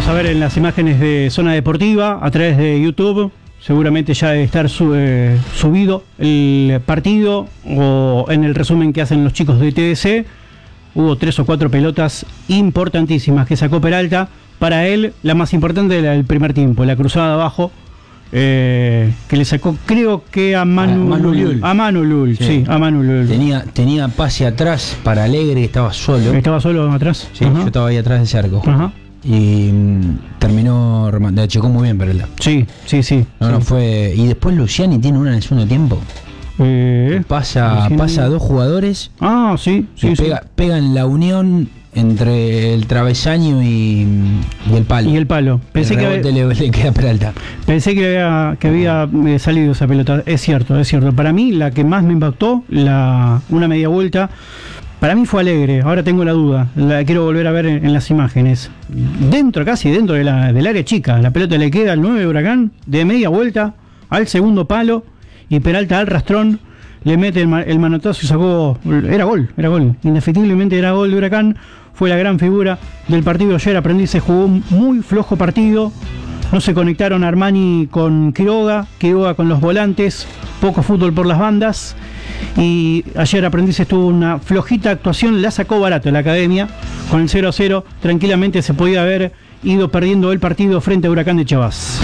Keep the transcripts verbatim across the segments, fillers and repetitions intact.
Vamos a ver en las imágenes de Zona Deportiva a través de YouTube. Seguramente ya debe estar su, eh, subido el partido o en el resumen que hacen los chicos de T D C. Hubo tres o cuatro pelotas importantísimas que sacó Peralta. Para él, la más importante era el primer tiempo, la cruzada abajo, eh, que le sacó, creo que a Manu, a Manu Lul. A Manu Lul, sí, sí a Manu Lul. Tenía, tenía pase atrás para Alegre, que estaba solo. ¿Estaba solo atrás? Sí, Ajá. yo estaba ahí atrás del cerco. Ajá. Y mmm, terminó, le achicó muy bien Peralta. Sí, sí, sí. No, sí. no fue. Y después Luciani tiene una en el segundo tiempo. Eh, pasa, Luciani. pasa a dos jugadores. Ah, sí, sí, pega, sí. Pegan la unión entre el travesaño y, y el palo. Y el palo. Pensé el que había, le, le queda Peralta. Pensé que había, que había eh, salido esa pelota. Es cierto, es cierto. Para mí, la que más me impactó, la una media vuelta. Para mí fue Alegre, ahora tengo la duda, la quiero volver a ver en, en las imágenes. Dentro, casi dentro de la, del área chica, la pelota le queda al nueve de Huracán, de media vuelta, al segundo palo, y Peralta al rastrón, le mete el, el manotazo y sacó, era gol, era gol, indefectiblemente era gol de Huracán, fue la gran figura del partido ayer. Aprendiz se jugó un muy flojo partido, no se conectaron Armani con Quiroga, Quiroga con los volantes, poco fútbol por las bandas. Y ayer Aprendices tuvo una flojita actuación, la sacó barato la academia, con el cero a cero, tranquilamente se podía haber ido perdiendo el partido frente a Huracán de Chavás.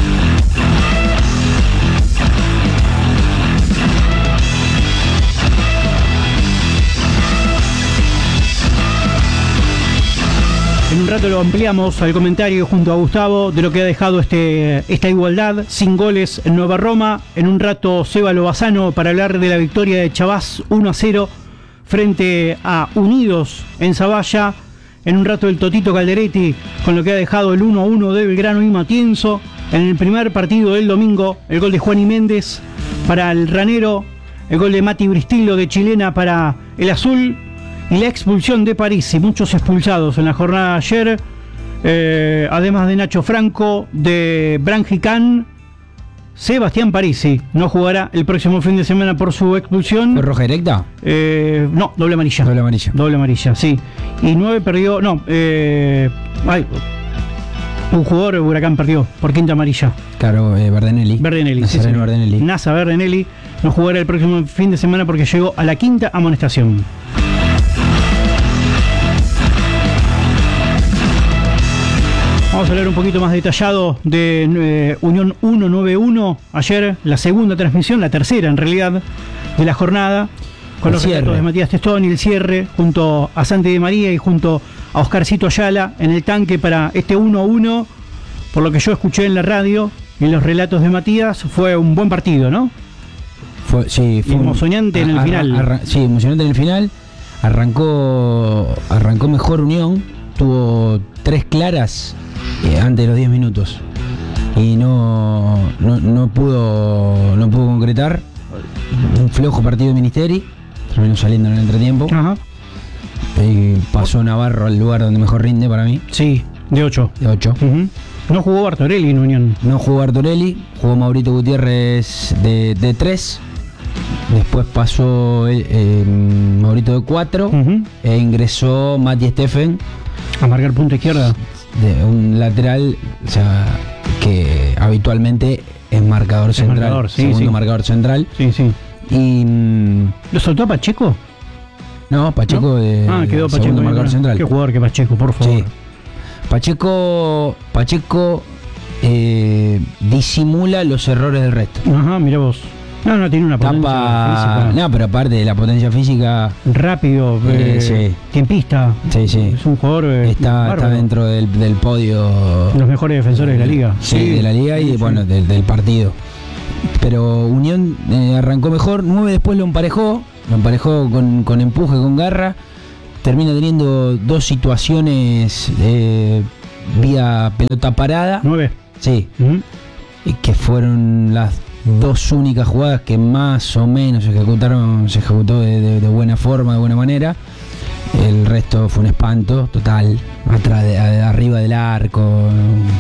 En un rato lo ampliamos al comentario junto a Gustavo de lo que ha dejado este, esta igualdad, sin goles en Nueva Roma. En un rato Seba Lobazano para hablar de la victoria de Chavás uno a cero frente a Unidos en Zavalla. En un rato el Totito Calderetti con lo que ha dejado el uno a uno de Belgrano y Matienzo. En el primer partido del domingo, el gol de Juan y Méndez para el Ranero, el gol de Mati Bristilo de Chilena para el Azul. Y la expulsión de París y muchos expulsados en la jornada de ayer, eh, además de Nacho Franco, de Branjicán, Sebastián Parisi no jugará el próximo fin de semana por su expulsión. ¿Fue roja directa? Eh, no, doble amarilla. Doble amarilla. Doble amarilla, sí. Y nueve perdió, no, eh, ay, un jugador de Huracán perdió por quinta amarilla. Claro, eh, Verdenelli. Verdenelli, sí, sí. Verdenelli. Nasa Verdenelli no jugará el próximo fin de semana porque llegó a la quinta amonestación. Vamos a hablar un poquito más detallado de eh, Unión ciento noventa y uno. Ayer, la segunda transmisión, la tercera en realidad, de la jornada, con el los relatos de Matías Testón y el cierre, junto a Santi de María y junto a Oscarcito Ayala en el tanque para este uno a uno. Por lo que yo escuché en la radio y en los relatos de Matías, fue un buen partido, ¿no? Fue, sí, fue emocionante un, en el a, final. A, a, sí, emocionante en el final. Arrancó, arrancó mejor Unión, tuvo tres claras Eh, antes de los diez minutos y no, no no pudo no pudo concretar. Un flojo partido de Ministeri, terminó saliendo en el entretiempo. Ajá. Y pasó Navarro al lugar donde mejor rinde para mí. Sí, de ocho. De ocho. Uh-huh. No jugó Bartorelli en Unión. No jugó Bartorelli, jugó Maurito Gutiérrez de, de tres. Después pasó eh, eh, Maurito de cuatro. Uh-huh. E ingresó Mati Steffen a marcar punta izquierda. De un lateral, o sea, que habitualmente es marcador central, marcador, sí, segundo sí. marcador central. Sí, sí. Y ¿lo soltó a Pacheco? No, Pacheco ¿no? de ah, quedó Pacheco segundo marcador central. Qué jugador que Pacheco, por favor. Sí. Pacheco, Pacheco eh, disimula los errores del resto. Ajá, mirá vos. No, no tiene una potencia Tapa, física. No, pero aparte de la potencia física, rápido, eh, eh, sí. tiempista. Sí, sí. Es un jugador eh, está, está dentro del, del podio. Los mejores defensores de la liga. Sí, sí. de la liga y sí. bueno, del, del partido. Pero Unión eh, arrancó mejor, nueve después lo emparejó, lo emparejó con, con empuje, con garra. Termina teniendo dos situaciones eh, vía pelota parada. nueve. Sí. Uh-huh. Y que fueron las dos únicas jugadas que más o menos se ejecutaron, se ejecutó de, de, de buena forma, de buena manera. El resto fue un espanto total, atrás de, de arriba del arco,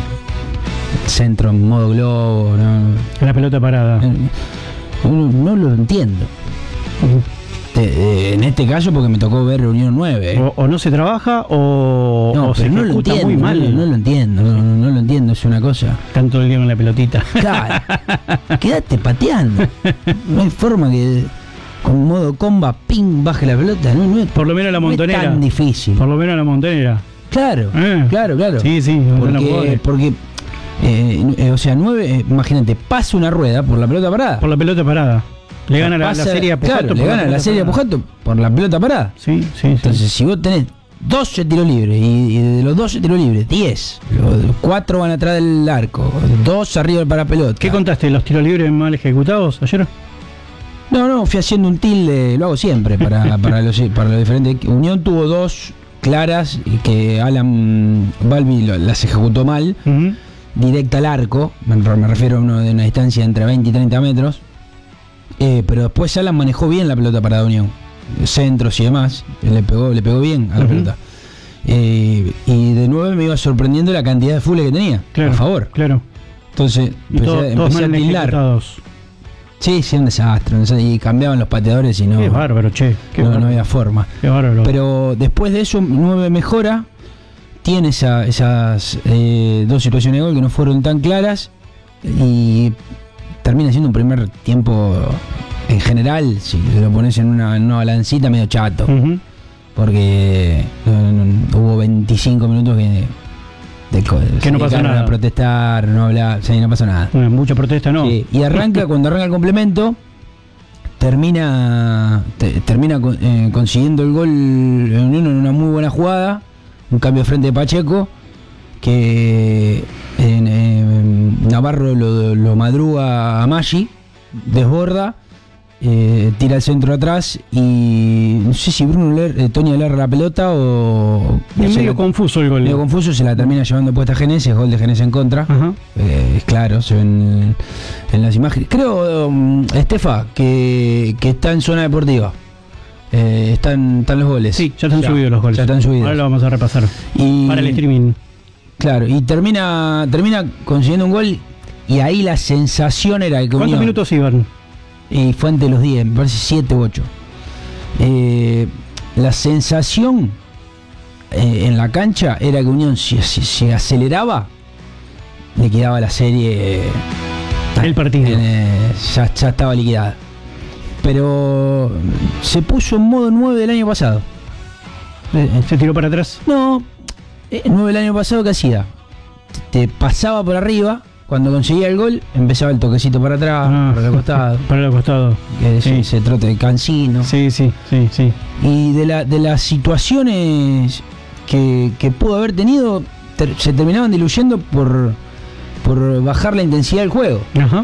centro en modo globo, ¿no? La pelota parada. No, no lo entiendo. Uh-huh. te, eh, en este caso porque me tocó ver Unión nueve. ¿eh? O, o no se trabaja o, No, o se pero no lo ejecuta entiendo, muy mal. No, no lo entiendo, no, no, no lo entiendo, es una cosa. Están todo el día con la pelotita. Claro, quédate pateando. No hay forma que con modo comba, ping, baje la pelota. No, no es, Por lo menos la no es montonera. tan difícil. Por lo menos la montonera. Claro, Eh. claro, claro. Sí, sí, Porque, porque eh, eh, o sea, nueve, eh, imagínate, pasa una rueda por la pelota parada. por la pelota parada. Le gana la, la Pasa- serie a Pujato. Claro, por le gana la pelota serie a parada. Pujato por la pelota parada. Sí, sí, sí. Entonces, si vos tenés doce tiros libres y, y de los doce tiros libres, diez, cuatro van atrás del arco, dos arriba del parapelota. ¿Qué contaste? ¿Los tiros libres mal ejecutados ayer? No, no, fui haciendo un tilde, lo hago siempre para, para, los, para los diferentes. Unión tuvo dos claras y que Alan Balbi lo- las ejecutó mal, Uh-huh. directa al arco, me, me refiero a uno de una distancia entre veinte y treinta metros, eh, pero después Alan manejó bien la pelota para Unión, centros y demás, le pegó, le pegó bien a la Ujú. pelota. Eh, y de nuevo me iba sorprendiendo la cantidad de fules que tenía, Claro, a favor. Claro. Entonces Y empecé, todo- todos empecé a mal tildar. ejecutados. Sí, sí, un desastre, un desastre, y cambiaban los pateadores y no, Qué bárbaro, che. Qué no, no bárbaro. había forma. Qué bárbaro. Pero después de eso, nueve mejora, tiene esa, esas eh, dos situaciones de gol que no fueron tan claras y termina siendo un primer tiempo en general, si lo pones en una, en una balancita, medio chato, Ujú. porque no, no, no, hubo veinticinco minutos que, de, co- Que se no pasó dedicaron nada. a protestar, no hablar, sí, no pasó nada. Bueno, mucha protesta, ¿no? Sí, y arranca, cuando arranca el complemento, termina te- termina con- eh, consiguiendo el gol en Unión en una muy buena jugada, un cambio de frente de Pacheco, que en, eh, Navarro lo, lo madruga a Maggi, desborda, eh, tira el centro atrás y no sé si Bruno le, eh, Toña le agarra la pelota o... Es se medio le- confuso el gol. medio confuso, se la termina llevando puesta a Genesis, gol de Genesis en contra. Ajá. Eh, es claro, se ven en las imágenes. Creo, um, Estefa, que, que está en zona deportiva. Eh, están, están los goles. Sí, ya están subidos los goles. Ya están subidos. Ahora lo vamos a repasar. Y, Para el streaming. Claro, y termina, termina consiguiendo un gol. Y ahí la sensación era que ¿Cuántos Unión- minutos iban? Y fue ante los diez, me parece siete u ocho. Eh, la sensación eh, en la cancha era que Unión, si si se aceleraba, le quedaba la serie. eh, El partido. eh, ya, ya estaba liquidada. Pero se puso en modo nueve del año pasado. Eh, eh, Se tiró para atrás. No, eh, nueve del año pasado, ¿qué hacía? Te pasaba por arriba. Cuando conseguía el gol, empezaba el toquecito para atrás, Ah. para el costado. Para el costado. Que Sí. se, se trote de Cancino. Sí, sí, sí, sí. Y de, la, de las situaciones que, que pudo haber tenido, ter- se terminaban diluyendo por, por bajar la intensidad del juego. Ajá.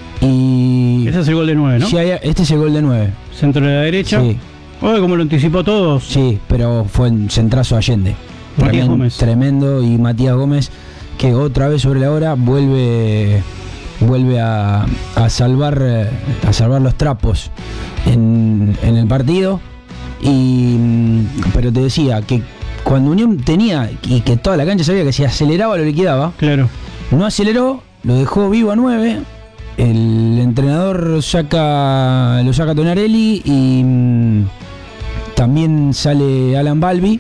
Y Ese es el gol de nueve, ¿no? si hay- este es el gol de nueve. Centro de la derecha. Sí, Oye, como lo anticipó todos. sí, pero fue en centrazo a Allende. Matías Tremen- Gómez. Tremendo. Y Matías Gómez, que otra vez sobre la hora vuelve vuelve a, a salvar eh, a salvar los trapos en, en el partido. Y mm, pero te decía que cuando Unión tenía, y que toda la cancha sabía que si aceleraba lo liquidaba, Claro. no aceleró, lo dejó vivo a nueve. El entrenador saca lo saca Tonarelli y mm, también sale Alan Balbi.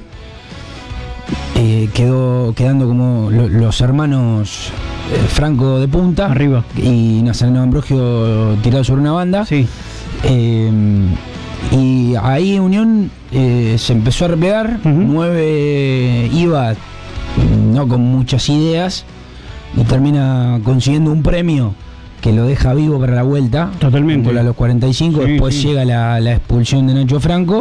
Eh, quedó quedando como lo- los hermanos eh, Franco de punta Arriba. y Nazareno Ambrogio tirado sobre una banda. Sí. Eh, y ahí Unión eh, se empezó a replegar. Ujú. nueve iba mm, no con muchas ideas y termina consiguiendo un premio que lo deja vivo para la vuelta. Totalmente. Un gol a los cuarenta y cinco. Sí, Después sí. llega la, la expulsión de Nacho Franco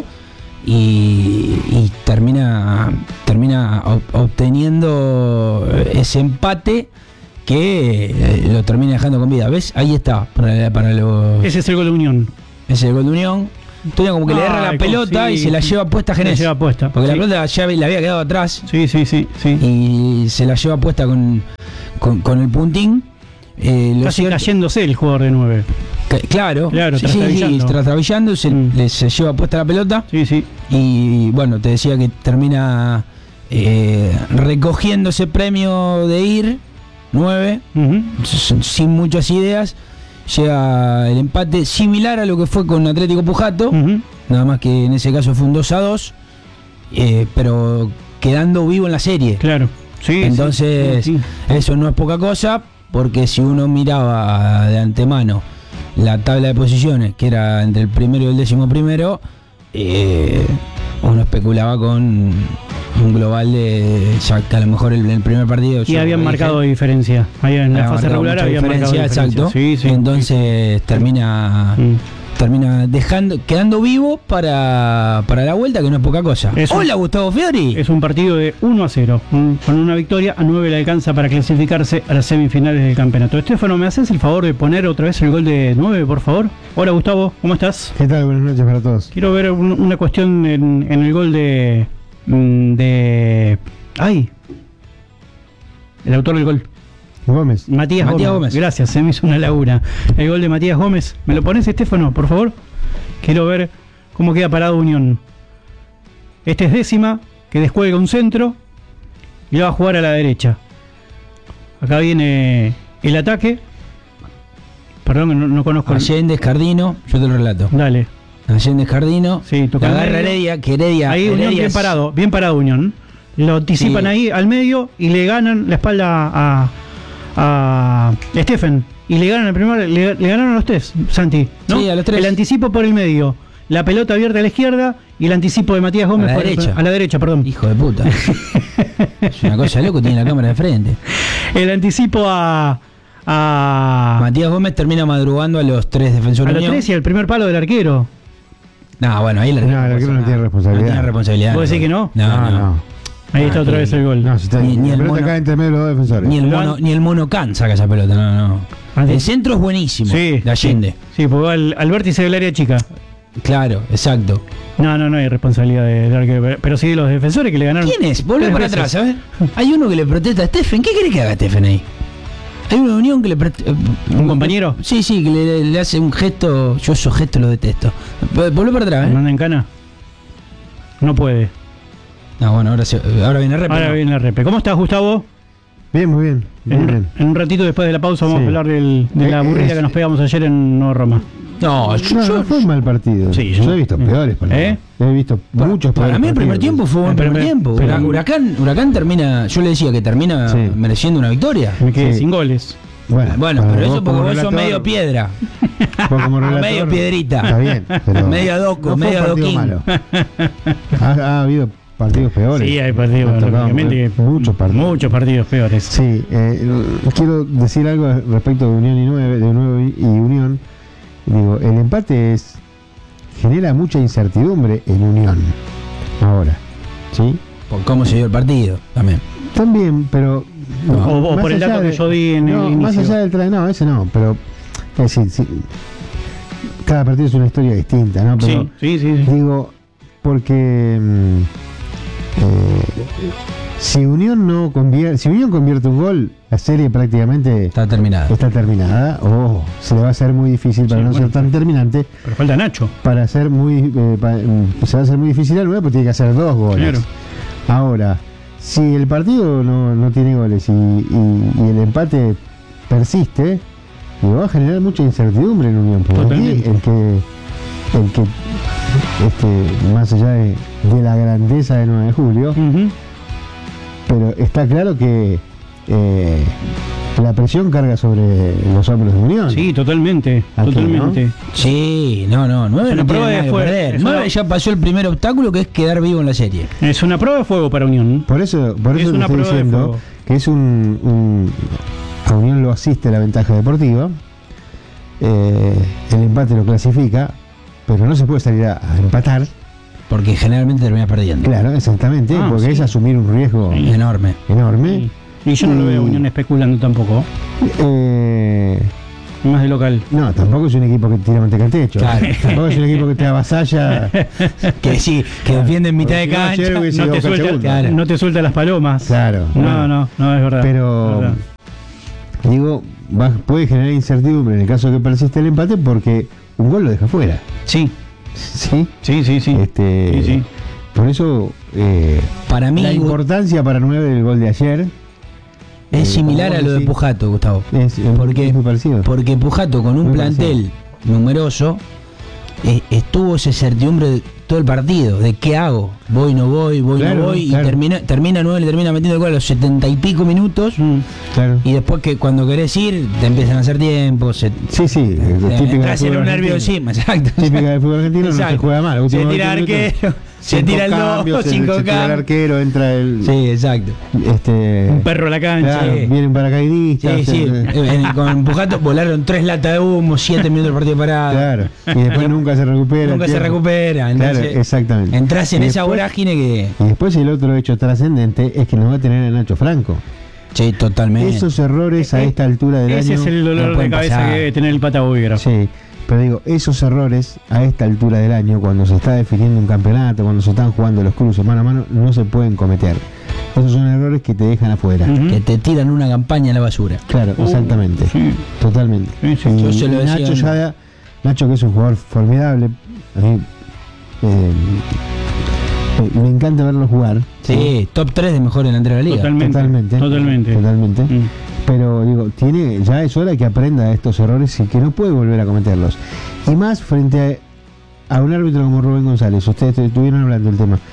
y, y termina, termina ob- obteniendo ese empate que eh, lo termina dejando con vida. ¿Ves? Ahí está, para, para los... Ese es el gol de Unión. Ese es el gol de Unión. Toña como que le agarra la Ay, pelota sí, y se la sí. lleva puesta a Se la Genesis. lleva puesta, Porque sí. la pelota ya le había quedado atrás Sí, sí, sí, sí. y se la lleva puesta con, con, con el puntín. Eh, lo Casi cierto- cayéndose el jugador de nueve. que- claro, Claro, sí, sí, sí, trastabillando. trastabillando, se, Mm. le- se lleva puesta la pelota. Sí, sí. Y bueno, te decía que termina eh, recogiendo ese premio de ir, nueve, Ujú. s- sin muchas ideas. Llega el empate similar a lo que fue con Atlético Pujato. Ujú. Nada más que en ese caso fue un dos a dos, eh, pero quedando vivo en la serie. Claro. Sí, Entonces, sí, sí. eso no es poca cosa, porque si uno miraba de antemano la tabla de posiciones, que era entre el primero y el décimo primero, eh, uno especulaba con un global de ya que a lo mejor el, el primer partido. Y habían marcado dije, diferencia. Ahí en la fase regular habían marcado diferencia. Exacto. Sí, sí, Entonces sí. termina. Mm. Termina dejando, quedando vivo para, para la vuelta, que no es poca cosa. Es un, Hola, Gustavo Fiori. Es un partido de uno a cero. Con una victoria, a nueve le alcanza para clasificarse a las semifinales del campeonato. Estefano, ¿me haces el favor de poner otra vez el gol de nueve, por favor? Hola, Gustavo, ¿cómo estás? ¿Qué tal? Buenas noches para todos. Quiero ver un, una cuestión en, en el gol de... de... ¡Ay! El autor del gol. Gómez. Matías, Matías Gómez. Gómez. Gracias, se me hizo una laguna. El gol de Matías Gómez. ¿Me lo pones, Estefano, por favor? Quiero ver cómo queda parado Unión. Este es Décima, que descuelga un centro y va a jugar a la derecha. Acá viene el ataque. Perdón, no, no conozco. Allende Escardino, yo te lo relato. Dale. Allende Escardino. Sí, toca la agarra Heredia, que Heredia. Ahí Unión Heredia bien es... parado, bien parado Unión. Lo anticipan sí. ahí al medio y le ganan la espalda a, a Stephen. Y le ganan el primer, le, le ganaron a los tres, Santi, ¿no? Sí, a los tres. El anticipo por el medio, la pelota abierta a la izquierda y el anticipo de Matías Gómez a la por derecha. El, a la derecha, perdón. Hijo de puta. Es una cosa loco, tiene la cámara de frente. El anticipo a, a Matías Gómez termina madrugando a los tres defensores. A los tres y al primer palo del arquero. No, bueno, ahí la No, el arquero no tiene responsabilidad. No tiene responsabilidad. ¿Vos decís que no? No, no. no. no. Ahí ah, está otra vez el gol. No, si está, ni, ni el mono, acá entre medio de los dos defensores. Ni el mono, ni el mono Can saca esa pelota, no, no. El centro es buenísimo, sí, de Allende. Sí, sí, porque va al, al vértice del área chica. Claro, exacto. No, no, no hay responsabilidad de, de arquero, pero sí de los defensores que le ganaron. ¿Quién es? Volvé para atrás, a ver. Hay uno que le protesta a Stephen. ¿Qué quiere que haga Stephen ahí? Hay una unión que le... ¿Un compañero? Sí, sí, que le, le hace un gesto. Yo esos gestos los detesto. Volvé para atrás, ¿eh? ¿Manda en cana? No puede. No, bueno, ahora, se, ahora viene Repe. Ahora ¿no? viene Repe. ¿Cómo estás, Gustavo? Bien, muy bien. Muy en, bien. en un ratito después de la pausa vamos sí. a hablar del, de la aburrida eh, que nos pegamos ayer en Nueva Roma. No, yo, no, yo, no fue un mal partido. Sí, yo, yo he visto peores partidos. ¿Eh? He visto para, muchos para peores Para mí el primer partidos. tiempo fue un buen primer tiempo. Pero, Huracán, Huracán termina, yo le decía que termina sí. mereciendo una victoria. Me quedé sí. sin goles. Bueno, bueno pero eso porque vos sos medio piedra. Como relator, medio piedrita. Está bien. Pero medio adoco, no medio adoquín. ha, ha habido partidos peores. Sí, hay partidos, lógicamente, muchos partidos. Muchos partidos peores. Sí, eh, quiero decir algo respecto de Unión y nueve, de nueve y Unión. Digo, el empate es genera mucha incertidumbre en Unión. Ahora, ¿sí? Por cómo se dio el partido, también. También, pero no, o, o por el dato de, que yo di en no, el inicio. Más allá del traje, no, ese no, pero es decir, sí, cada partido es una historia distinta, ¿no? Pero, sí, sí, sí, sí. Digo, porque mmm, eh, si Unión no convierte, si Unión convierte un gol, la serie prácticamente está terminada. Está terminada. O oh, se le va a hacer muy difícil para sí, no bueno, ser tan terminante. Pero falta Nacho. Para ser muy, eh, para, se va a hacer muy difícil al nueve, porque tiene que hacer dos goles. Claro. Ahora, si el partido no, no tiene goles y, y, y el empate persiste, y va a generar mucha incertidumbre en Unión. Porque aquí el que, el que este, más allá de, de la grandeza de nueve de julio, uh-huh. pero está claro que eh, la presión carga sobre los hombros de Unión. Sí, totalmente, aquí, totalmente. ¿no? Sí, no, no, nueve no prueba de fuego. nueve ya pasó el primer obstáculo, que es quedar vivo en la serie. Es una prueba de fuego para Unión. Por eso, por eso es te una estoy prueba diciendo que es un, un a Unión lo asiste la ventaja deportiva, eh, el empate lo clasifica, pero no se puede salir a, a empatar. Porque generalmente termina perdiendo. Claro, exactamente, ah, porque sí. es asumir un riesgo sí. enorme. enorme. Sí. Y yo no y, lo veo a Unión especulando tampoco. Eh, Más de local. No, tampoco es un equipo que tira manteca al techo. Claro. Tampoco es un equipo que te avasalla. que sí, que claro. defiende en mitad de cancha. No, no, te suelta, claro. no te suelta las palomas. Claro. No, claro. no, no, es verdad. Pero, es verdad. digo, va, puede generar incertidumbre en el caso de que persiste el empate porque un gol lo deja fuera. Sí. ¿Sí? Sí, sí, sí. Este, sí, sí. Por eso, eh, para mí, la importancia para nueve del gol de ayer es eh, similar a lo de Pujato, Gustavo. Es, es porque, muy parecido. Porque Pujato, con un muy plantel parecido. numeroso, eh, estuvo esa certidumbre de todo el partido, de qué hago, voy, no voy, voy, Claro, no voy, claro. y termina, termina nueve, le termina metiendo el gol a los setenta y pico minutos, Mm. Claro. y después que cuando querés ir, te empiezan a hacer tiempo, se, Sí, sí, eh, típica del entras en fútbol un nervio argentino. encima, exacto. Típica del fútbol argentino, no se Exacto. juega mal. Se Último tira veinte minutos, arquero, se cinco tira el cambios, dos, se- cinco se tira el cambios. arquero, entra el... Sí, exacto. Este, Un perro a la cancha. claro, Sí. vienen paracaidistas. Sí, sí. eh, En- con Pujato volaron tres latas de humo, siete minutos de partido parado. Claro, y después nunca se recupera. Nunca el se tiempo. recupera. Claro, Entonces, exactamente. entras en Y esa después- vorágine que. Y después el otro hecho trascendente es que nos va a tener a Nacho Franco. Sí, totalmente. Esos errores a esta altura del Ese año... es el no dolor de pueden cabeza pasar. que debe tener el Pata Búlgaro. Sí, pero digo, esos errores a esta altura del año, cuando se está definiendo un campeonato, cuando se están jugando los cruces mano a mano, no se pueden cometer. Esos son errores que te dejan afuera. Ujú. Que te tiran una campaña a la basura. Claro, Uh, exactamente. sí. Totalmente. Sí, sí. Y, Yo se lo y decía, Nacho, ¿no? ya, Nacho, que es un jugador formidable, a mí eh, me- me encanta verlo jugar. Sí, top tres de mejor delantero de la liga. Totalmente. Totalmente. Totalmente. Totalmente. Mm. Pero digo, tiene, ya es hora que aprenda de estos errores y que no puede volver a cometerlos. Y más frente a, a un árbitro como Rubén González. Ustedes estuvieron hablando del tema.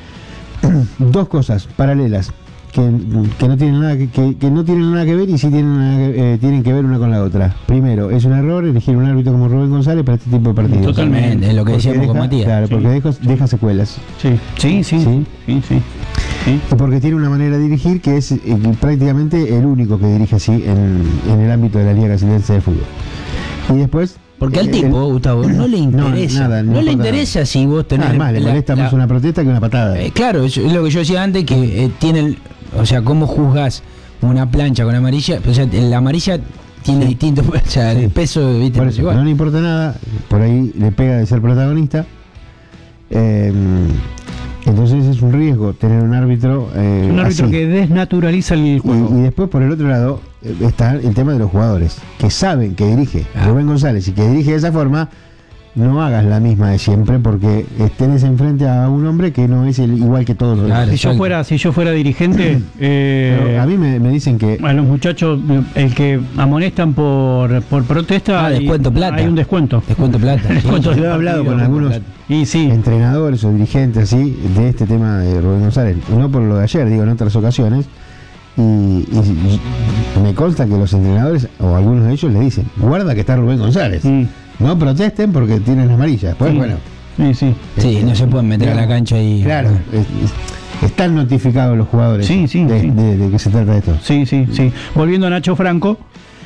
Dos cosas paralelas que, que no tienen nada que, que, que no tienen nada que ver y sí tienen, nada que, eh, tienen que ver una con la otra. Primero, es un error elegir un árbitro como Rubén González para este tipo de partidos. Totalmente, es lo que Porque decíamos con deja- Matías. Claro, Sí. porque deja, deja secuelas. Sí, sí, sí. Sí. Sí, sí. Sí. Y porque tiene una manera de dirigir que es eh, prácticamente el único que dirige así en, en el ámbito de la Liga Brasileña de Fútbol. Y después... Porque al eh, tipo, el- Gustavo, no le No, interesa. nada, no no le importa interesa si vos tenés. Nada más, le la- molesta la- más una protesta que una patada. Eh, claro, eso es lo que yo decía antes, que eh, tiene el- o sea, cómo juzgas una plancha con amarilla, o sea, la amarilla tiene Sí. distinto, o sea, Sí. el peso, viste, Por no es eso, igual. no le importa nada, por ahí le pega de ser protagonista. Eh, entonces es un riesgo tener un árbitro. eh, Un árbitro así. que desnaturaliza el Y, juego. y después, por el otro lado, eh, está el tema de los jugadores, que saben que dirige Ah. Rubén González y que dirige de esa forma. No hagas la misma de siempre porque tenés enfrente a un hombre que no es el, igual que todos los Claro. demás. Si yo exacto. fuera, si yo fuera dirigente, eh, Pero a mí me, me dicen que a los muchachos, el que amonestan por, por protesta, Ah, hay- descuento plata. hay un descuento. Descuento plata. sí. Descuento yo he hablado con algunos Y sí, entrenadores o dirigentes así de este tema de Rubén González, y no por lo de ayer, digo en otras ocasiones, y, y- y me consta que los entrenadores o algunos de ellos le dicen, guarda que está Rubén González, mm, no protesten porque tienen amarilla. Pues sí, bueno, sí, sí. Sí, no se pueden meter Claro. a la cancha y. claro, es- es- están notificados los jugadores Sí, sí, de, sí. de- de que se trata de esto. Sí, sí, sí. Volviendo a Nacho Franco,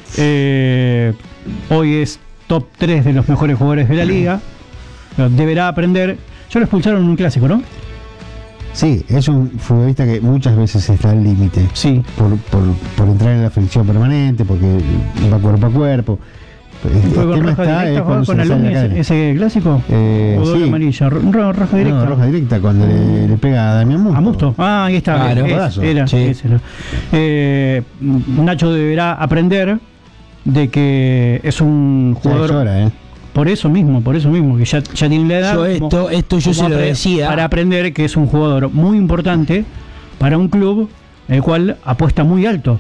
eh, hoy es top tres de los mejores jugadores de la liga. Deberá aprender. Ya lo expulsaron en un clásico, ¿no? Sí, es un futbolista que muchas veces está al límite. Sí. Por, por, por entrar en la fricción permanente, porque va cuerpo a cuerpo. El ¿Fue con tema roja está directa es jugar cuando se con le sale Alumni la ese, cadena. ese clásico? Eh, ¿O doble sí. amarilla? Ro- ro- roja directa. No, roja directa cuando le, le pega a Damián Musto. A Musto. Ah, ahí está. Claro. Es- Codazo. era, Sí. ese era. Eh, Nacho deberá aprender de que es un Ya jugador. es hora, ¿eh? Por eso mismo, por eso mismo, que ya, ya tiene la edad. Yo como- esto, esto yo como se lo apre- decía. Para aprender que es un jugador muy importante para un club el cual apuesta muy alto.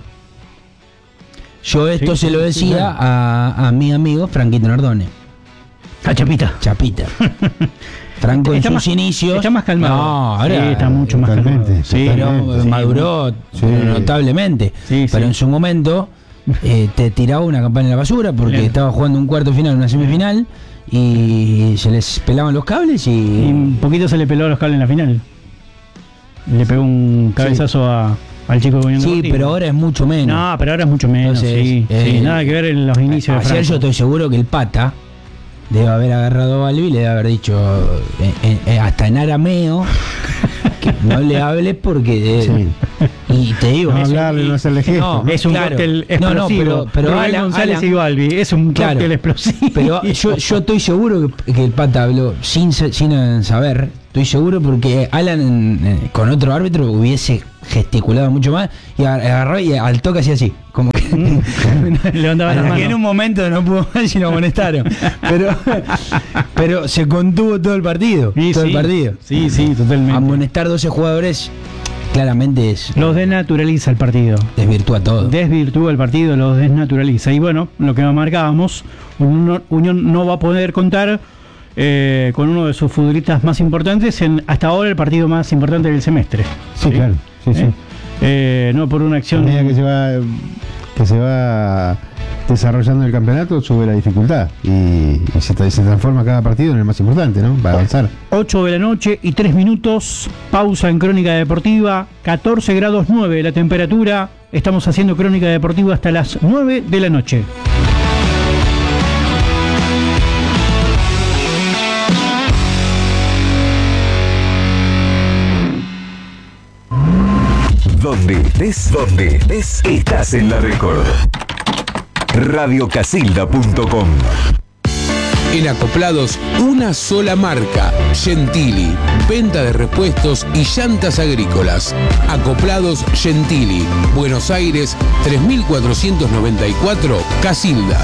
Yo esto Sí, se lo sí, decía claro. a, a mi amigo Franquito Nardone. A Chapita. Chapita. Franco en Está sus más- inicios. está más calmado. No, ahora Sí, está mucho más totalmente, calmado. Sí, pero totalmente. sí. maduró Sí. notablemente. Sí, pero sí. en su momento eh, te tiraba una campaña en la basura porque Claro. estaba jugando un cuarto final, una semifinal y se les pelaban los cables Y y. un poquito se le peló a los cables en la final. Le pegó un cabezazo a, al chico de Unión Sí, Deportiva. pero ahora es mucho menos. No, pero ahora es mucho menos. Entonces, sí, eh, sí, nada que ver en los inicios de Ayer Franco. yo estoy seguro que el pata debe haber agarrado a Balbi y le debe haber dicho eh, eh, eh, hasta en arameo que no le hables porque eh, Sí. y te digo No es- hablarle, no hacerle gestos. no, ¿no? Es un claro. cóctel No, no, explosivo. pero- pero Rubén Alan- González Alan- y Balbi es un Claro. cóctel explosivo. pero yo, yo estoy seguro que, que el pata habló sin, sa- sin saber, estoy seguro porque Alan eh, con otro árbitro hubiese gesticulado mucho más y agar- agarró y al toque hacía así, como que Levantaba la Hasta que mano. en un momento no pudo más y lo amonestaron. Pero, pero se contuvo todo el partido. Sí, todo sí. el partido. Sí, sí, totalmente. Amonestar doce jugadores claramente es Los desnaturaliza el partido. desvirtúa todo. Desvirtúa el partido, los desnaturaliza. Y bueno, lo que marcábamos, Unión Unión no va a poder contar eh, con uno de sus futbolistas más importantes en hasta ahora el partido más importante del semestre. Sí, ¿sí? Claro, sí, ¿Eh? sí. Eh, no por una acción... A medida que se va, que se va desarrollando el campeonato, sube la dificultad y, y se, se transforma cada partido en el más importante, ¿no? Para avanzar. ocho de la noche y tres minutos, pausa en Crónica Deportiva, catorce grados nueve la temperatura, estamos haciendo Crónica Deportiva hasta las nueve de la noche. Donde estés, donde estés, estás en la Record. radio casilda punto com. En Acoplados, una sola marca, Gentili. Venta de repuestos y llantas agrícolas. Acoplados Gentili. Buenos Aires, tres mil cuatrocientos noventa y cuatro, Casilda.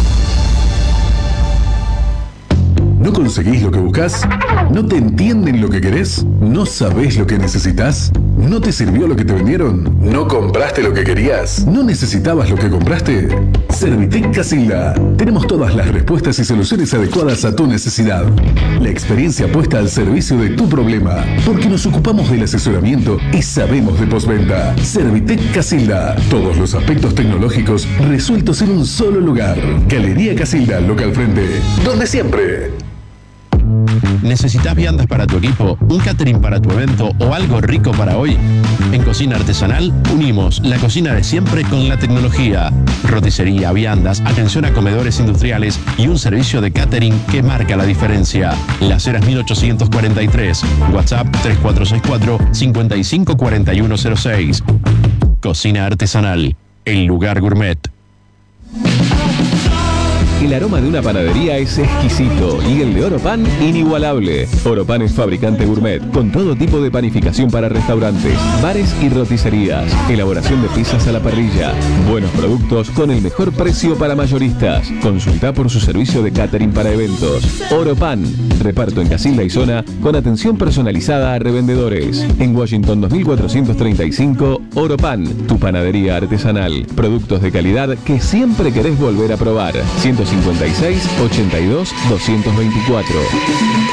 ¿No conseguís lo que buscas? ¿No te entienden lo que querés? ¿No sabés lo que necesitas? ¿No te sirvió lo que te vendieron? ¿No compraste lo que querías? ¿No necesitabas lo que compraste? Servitec Casilda. Tenemos todas las respuestas y soluciones adecuadas a tu necesidad. La experiencia puesta al servicio de tu problema. Porque nos ocupamos del asesoramiento y sabemos de postventa. Servitec Casilda. Todos los aspectos tecnológicos resueltos en un solo lugar. Galería Casilda, local frente. Donde siempre. ¿Necesitas viandas para tu equipo, un catering para tu evento o algo rico para hoy? En Cocina Artesanal unimos la cocina de siempre con la tecnología. Roticería, viandas, atención a comedores industriales y un servicio de catering que marca la diferencia. Las Heras mil ochocientos cuarenta y tres, WhatsApp tres cuatro seis cuatro, cinco cinco cuatro uno cero seis. Cocina Artesanal, el lugar gourmet. El aroma de una panadería es exquisito y el de Oropan inigualable. Oropan es fabricante gourmet con todo tipo de panificación para restaurantes, bares y roticerías. Elaboración de pizzas a la parrilla. Buenos productos con el mejor precio para mayoristas. Consulta por su servicio de catering para eventos. Oropan. Reparto en Casilda y zona con atención personalizada a revendedores. En Washington dos mil cuatrocientos treinta y cinco, Oropan, tu panadería artesanal. Productos de calidad que siempre querés volver a probar. ciento cincuenta y seis, ochenta y dos, doscientos veinticuatro.